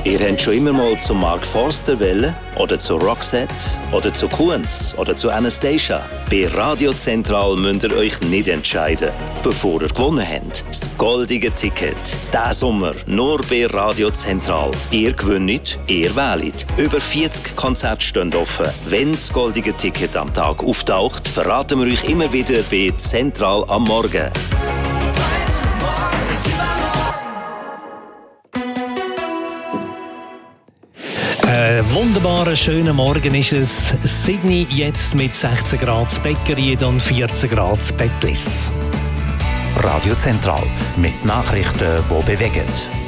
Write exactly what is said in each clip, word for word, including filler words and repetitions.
Ihr habt schon immer mal zu Mark Forster wollen? Oder zu Roxette? Oder zu Kunz? Oder zu Anastasia? Bei Radio Zentral müsst ihr euch nicht entscheiden, bevor ihr gewonnen habt. Das goldige Ticket. Diesen Sommer nur bei Radio Zentral. Ihr gewinnt, ihr wählt. Über vierzig Konzerte stehen offen. Wenn das goldige Ticket am Tag auftaucht, verraten wir euch immer wieder bei Zentral am Morgen. Ein wunderbarer, schöner Morgen ist es. Sydney jetzt mit sechzehn Grad, Bäckerried und vierzehn Grad Bettlis. Radio Zentral mit Nachrichten, die bewegen.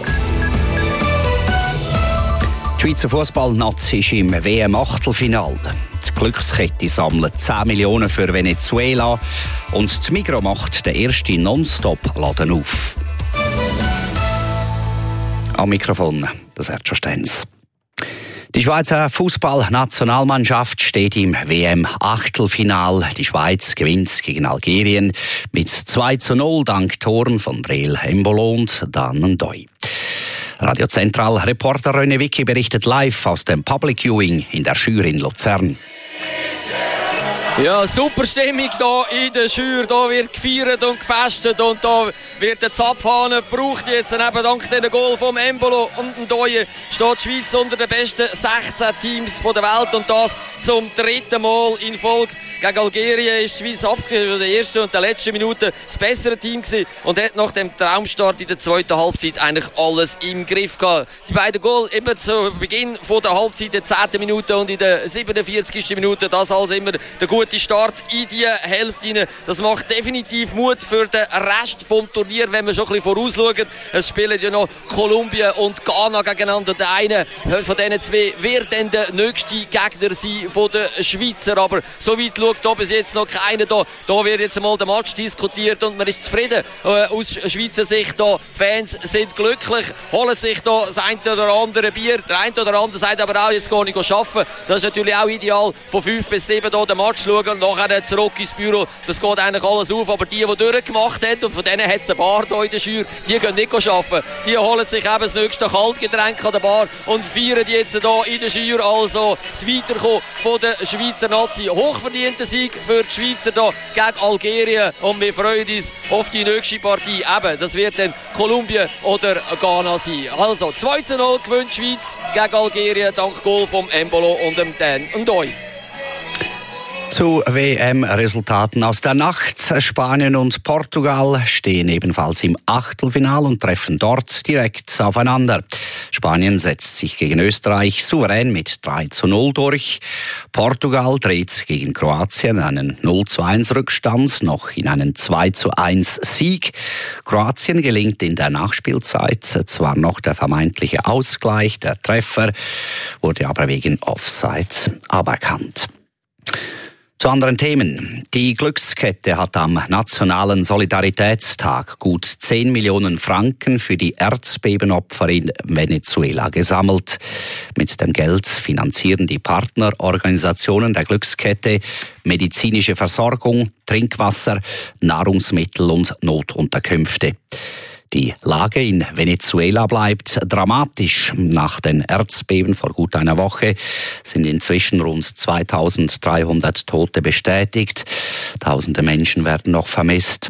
Die Schweizer Fußballnazi ist im W M-Achtelfinale. Die Glückskette sammelt zehn Millionen für Venezuela und die Migros macht den ersten Non-Stop-Laden auf. Am Mikrofon das Sergio Stenz. Die Schweizer Fußballnationalmannschaft steht im W M-Achtelfinal. Die Schweiz gewinnt gegen Algerien mit zwei zu null dank Toren von Breel Embolo und Dan Ndoi. Radio Zentral Reporter René Wicki berichtet live aus dem Public Viewing in der Schür in Luzern. Ja, super Stimmung hier in der Schür. Hier wird gefeiert und gefestet und hier wird der Zapfhahn gebraucht. Jetzt eben dank dem Goal vom Embolo und Ndoi steht die Schweiz unter den besten sechzehn Teams der Welt und das zum dritten Mal in Folge. Gegen Algerien ist die Schweiz abgesehen von der ersten und der letzten Minute das bessere Team gewesen und hat nach dem Traumstart in der zweiten Halbzeit eigentlich alles im Griff gehabt. Die beiden Goal immer zu Beginn von der Halbzeit, in der zehnten Minute und in der siebenundvierzigsten Minute. Das als immer der gute Start in die Hälfte rein. Das macht definitiv Mut für den Rest vom Turnier, wenn wir schon ein bisschen vorausschauen. Es spielen ja noch Kolumbien und Ghana gegeneinander. Der eine von diesen zwei wird dann der nächste Gegner sein von den Schweizer. Aber so weit schaut da bis jetzt noch keiner da. Da wird jetzt mal der Match diskutiert und man ist zufrieden äh, aus Schweizer Sicht. Da Fans sind glücklich, holen sich da das eine oder andere Bier. Der eine oder andere sagt aber auch, jetzt gehe ich arbeiten. Das ist natürlich auch ideal, von fünf bis sieben hier den Match schauen und nachher zurück ins Büro. Das geht eigentlich alles auf. Aber die, die durchgemacht haben, und von denen hat es ein paar hier in der Schür, die gehen nicht arbeiten. Die holen sich eben das nächste Kaltgetränk an der Bar und feiern jetzt hier in der Schür also das Weiterkommen von der Schweizer Nazi. Hochverdienter Sieg für die Schweizer hier gegen Algerien und wir freuen uns auf die nächste Partie. Eben, das wird dann Kolumbien oder Ghana sein. Also zwei zu null gewinnt die Schweiz gegen Algerien dank Goal vom Embolo und dem Dan Ndoi. Zu W M-Resultaten aus der Nacht. Spanien und Portugal stehen ebenfalls im Achtelfinale und treffen dort direkt aufeinander. Spanien setzt sich gegen Österreich souverän mit drei zu null durch. Portugal dreht gegen Kroatien einen null zu eins Rückstand noch in einen zwei zu eins Sieg. Kroatien gelingt in der Nachspielzeit zwar noch der vermeintliche Ausgleich, der Treffer wurde aber wegen Offside aberkannt. Zu anderen Themen. Die Glückskette hat am Nationalen Solidaritätstag gut zehn Millionen Franken für die Erdbebenopfer in Venezuela gesammelt. Mit dem Geld finanzieren die Partnerorganisationen der Glückskette medizinische Versorgung, Trinkwasser, Nahrungsmittel und Notunterkünfte. Die Lage in Venezuela bleibt dramatisch. Nach den Erdbeben vor gut einer Woche sind inzwischen rund zweitausenddreihundert Tote bestätigt. Tausende Menschen werden noch vermisst.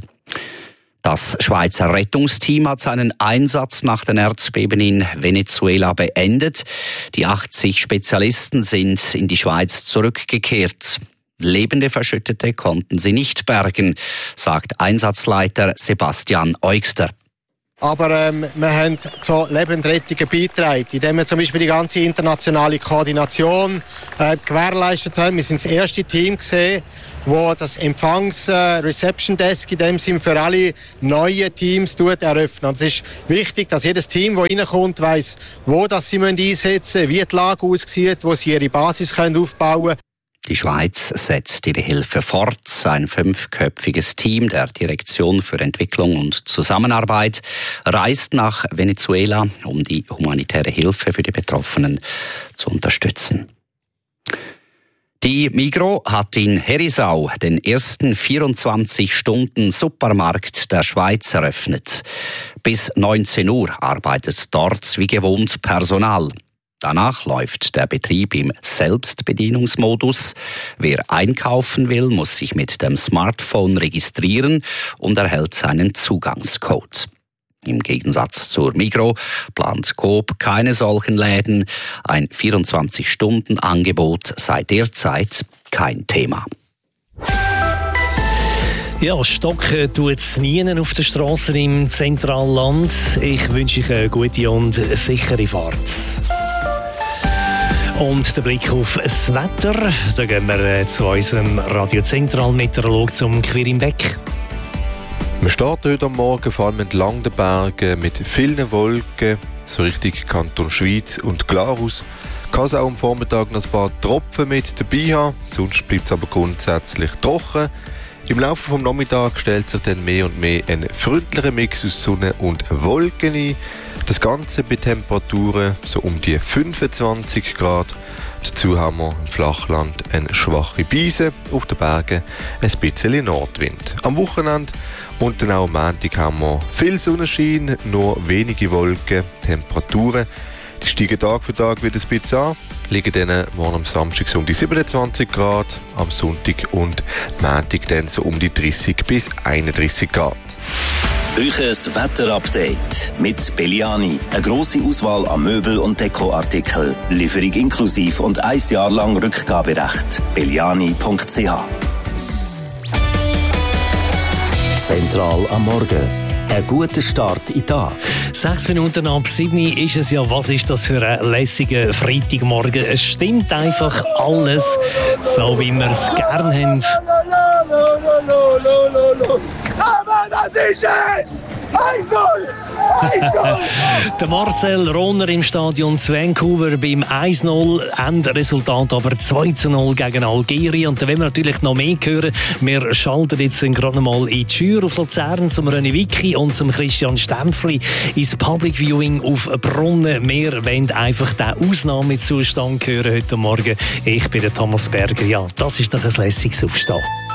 Das Schweizer Rettungsteam hat seinen Einsatz nach den Erdbeben in Venezuela beendet. Die achtzig Spezialisten sind in die Schweiz zurückgekehrt. Lebende Verschüttete konnten sie nicht bergen, sagt Einsatzleiter Sebastian Eugster. Aber ähm, wir haben so Lebensrettungen beigetragen, indem wir zum Beispiel die ganze internationale Koordination äh, gewährleistet haben. Wir sind das erste Team gesehen, wo das Empfangs-Reception Desk in dem Sinn für alle neuen Teams eröffnet. Es ist wichtig, dass jedes Team, das reinkommt, weiss, wo das sie einsetzen müssen, wie die Lage aussieht, wo sie ihre Basis können aufbauen können. Die Schweiz setzt ihre Hilfe fort. Ein fünfköpfiges Team der Direktion für Entwicklung und Zusammenarbeit reist nach Venezuela, um die humanitäre Hilfe für die Betroffenen zu unterstützen. Die Migros hat in Herisau den ersten vierundzwanzig Stunden Supermarkt der Schweiz eröffnet. Bis neunzehn Uhr arbeitet dort wie gewohnt Personal. Danach läuft der Betrieb im Selbstbedienungsmodus. Wer einkaufen will, muss sich mit dem Smartphone registrieren und erhält seinen Zugangscode. Im Gegensatz zur Migros plant Coop keine solchen Läden. Ein vierundzwanzig-Stunden-Angebot sei derzeit kein Thema. Ja, stocken tut es nie auf den Strassen im Zentralland. Ich wünsche euch eine gute und sichere Fahrt. Und der Blick auf das Wetter. Da gehen wir zu unserem Radio-Zentral-Meteorolog zum Quirin Beck. Wir starten heute am Morgen vor allem entlang der Berge mit vielen Wolken, so richtig Kanton Schweiz und Glarus. Kann es auch am Vormittag noch ein paar Tropfen mit dabei haben, sonst bleibt es aber grundsätzlich trocken. Im Laufe des Nachmittags stellt sich dann mehr und mehr ein freundlicher Mix aus Sonne und Wolken ein. Das Ganze bei Temperaturen so um die fünfundzwanzig Grad. Dazu haben wir im Flachland eine schwache Brise, auf den Bergen ein bisschen Nordwind. Am Wochenende und dann auch am Montag haben wir viel Sonnenschein, nur wenige Wolken, Temperaturen. Die steigen Tag für Tag wieder ein bisschen an, liegen dann morgen am Samstag so um die siebenundzwanzig Grad, am Sonntag und Montag dann so um die dreißig bis einunddreißig Grad. Euches Wetterupdate mit Belliani. Eine grosse Auswahl an Möbel- und Dekoartikel. Lieferung inklusiv und ein Jahr lang Rückgaberecht. belliani punkt c h. Zentral am Morgen. Ein guter Start in den Tag. Sechs Minuten ab sieben ist es ja. Was ist das für ein lässiger Freitagmorgen? Es stimmt einfach alles, so wie wir es gerne haben. Aber das ist es! eins null! eins null! Der Marcel Rohner im Stadion zu Vancouver beim eins null. Endresultat aber zwei zu null gegen Algerien. Und da wollen wir natürlich noch mehr hören. Wir schalten jetzt gerade mal in die Schür auf Luzern zum René Wicki und zum Christian Stempfli ins Public Viewing auf Brunnen. Wir wollen einfach den Ausnahmezustand hören heute Morgen. Ich bin der Thomas Berger. Ja, das ist doch ein lässiges Aufstehen.